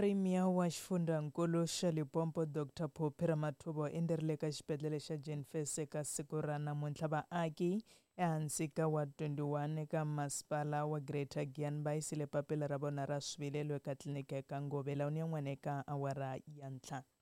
Premier wa xifundzankulu xa Limpopo Dr Phophi Ramathuba u endzerile ka xibedhlele xa Jane Face ka siku ra namuntlha vaaki ehansi ka wa 21 eka masipala wa Greater Giyani va yisile papila ra vona ra swivilelo eka tliliniki ya ka Ngobela ni yin'wana eka awara ya ntlhanu.